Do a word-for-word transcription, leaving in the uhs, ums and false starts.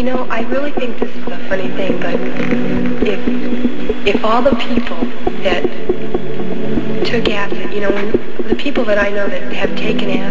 know, I really think this is a funny thing, but if if all the people that took acid, you know, when the people that I know that have taken acid,